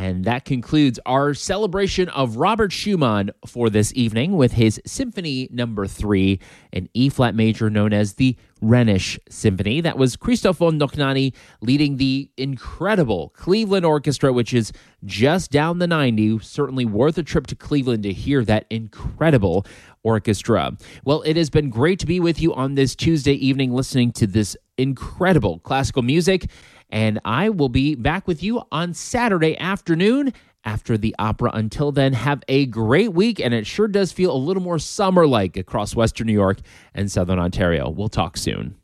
And that concludes our celebration of Robert Schumann for this evening with his Symphony Number 3, an E-flat major known as the Rhenish Symphony. That was Christoph von Dohnanyi leading the incredible Cleveland Orchestra, which is just down the 90. Certainly worth a trip to Cleveland to hear that incredible orchestra. Well, it has been great to be with you on this Tuesday evening listening to this incredible classical music. And I will be back with you on Saturday afternoon after the opera. Until then, have a great week, and it sure does feel a little more summer-like across Western New York and Southern Ontario. We'll talk soon.